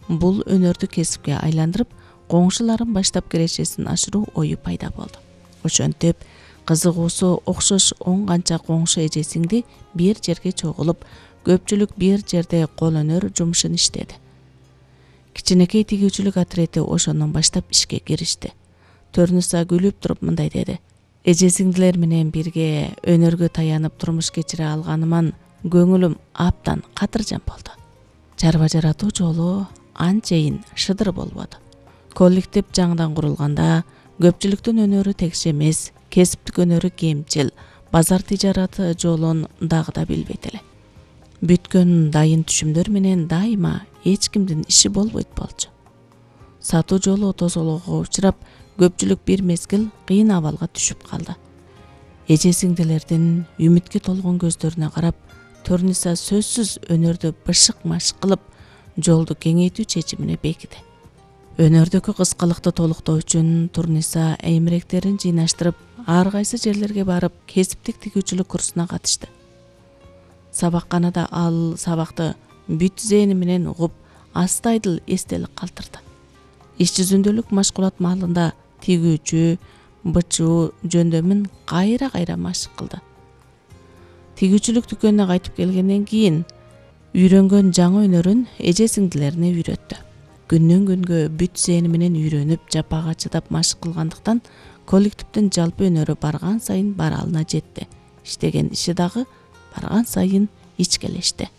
бул өнөрдү кесипке айландырып, коңшуларын баштап кирешесин ашыруу ою пайда болду. Ошентип, кызыгуусу окшош 10 канча коңшу эже-сиңди бир жерге чогулуп, көпчүлүк бир жерде кол өнөр жумушун иштеди. Кичинекей тигүүчүлүк отрети ошондон баштап ишке киришти. Төрнүса күлүп туруп мындай деди: эже-сиңдилер менен бирге өнөргө таянып турмуш кечире алганыман көңүлүм абдан катыржан болду. Чарба жаратуу жолу анчейин шыдыр болбоду. Коллектив жаңыдан курулганда көпчүлүктүн өнөрү текш эмес, кесиптик өнөрү кемчил, базар тижараты жолун дагы да билбейт эле. Бүткөн дайын түшүмдөр менен дайыма эч кимдин иши болбойт болчу. Сатуу жолу тосолоого учурап, көпчүлүк бир мезгил кыйын абалга түшүп калды. Эже-сиңдилердин үмүткө толгон көздөрүнө карап, Төрниса сөзсүз өнөрдү бышык-машык кылып, жолду кеңейтүү чечимине бекиди. Өнөрдөгү кыскалыкты толуктоо үчүн Турниса эймиректерин жыйнаштырып, ар кайсы жерлерге барып, кесиптик тигүүчүлүк курсуна катышты. Сабакканада ал сабакты бүт зээни менен угуп, астайдыл эстелик калтырды. Иш жүзүндөлүк машкулат маалында тигүүчү, бычуу жөндөмүн кайра машык кылды. Тигүүчүлүк дүкөнүнө кайтып келгенден кийин үйрөнгөн жаңы өнөрүн эже-сиңдилерине үйрөттү. Күндөн күнгө бүт зээни менен үйрөнүп, жапага чыдап машык кылгандыктан коллективдин жалпы өнөрү барган сайын баралына жетти. Иштеген иши дагы барган сайын ичкелешти.